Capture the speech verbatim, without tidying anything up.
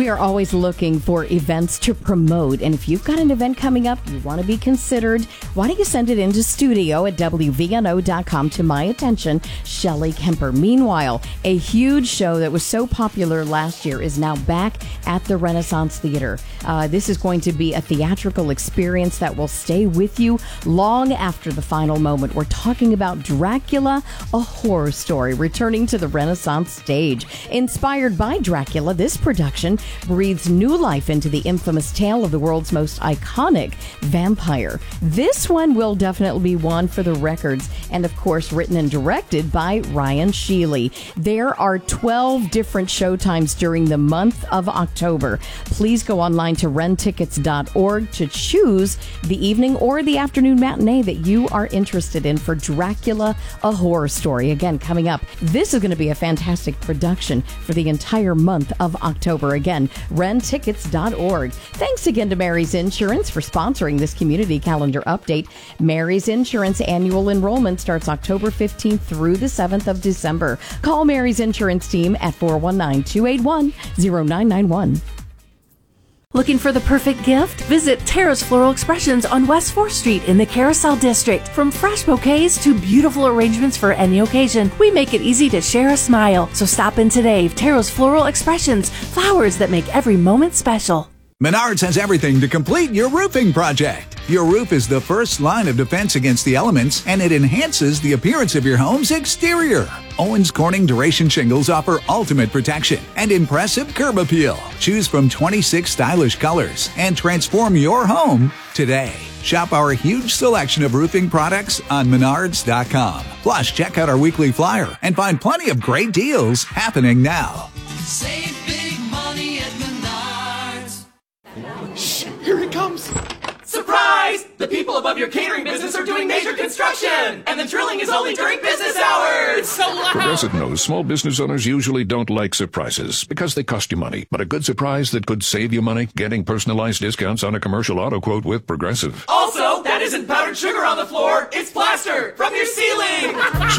we are always looking for events to promote. And if you've got an event coming up, you want to be considered, why don't you send it into studio at W V N O dot com to my attention, Shelley Kemper. Meanwhile, a huge show that was so popular last year is now back at the Renaissance Theater. Uh, this is going to be a theatrical experience that will stay with you long after the final moment. We're talking about Dracula, a horror story, returning to the Renaissance stage. Inspired by Dracula, this production breathes new life into the infamous tale of the world's most iconic vampire. This one will definitely be one for the records, and of course written and directed by Ryan Sheely. There are twelve different showtimes during the month of October. Please go online to ren tickets dot org to choose the evening or the afternoon matinee that you are interested in for Dracula, a horror story. Again, coming up, this is going to be a fantastic production for the entire month of October. Again, ren tickets dot org. Thanks again to Mary's Insurance for sponsoring this community calendar update. Mary's Insurance annual enrollment starts October fifteenth through the seventh of December. Call Mary's Insurance team at four one nine, two eight one, zero nine nine one. Looking for the perfect gift? Visit Tara's Floral Expressions on West fourth Street in the Carousel District. From fresh bouquets to beautiful arrangements for any occasion, we make it easy to share a smile. So stop in today. Tara's Floral Expressions, flowers that make every moment special. Menards has everything to complete your roofing project. Your roof is the first line of defense against the elements, and it enhances the appearance of your home's exterior. Owens Corning Duration Shingles offer ultimate protection and impressive curb appeal. Choose from twenty-six stylish colors and transform your home today. Shop our huge selection of roofing products on menards dot com. Plus, check out our weekly flyer and find plenty of great deals happening now. Save big money at Menards. Shh, here it comes. Surprise! The people above your catering business are doing major construction, and the drilling is only during business hours. It's so loud. Progressive knows small business owners usually don't like surprises because they cost you money. But a good surprise that could save you money, getting personalized discounts on a commercial auto quote with Progressive. Also, that isn't powdered sugar on the floor, it's plaster from your ceiling.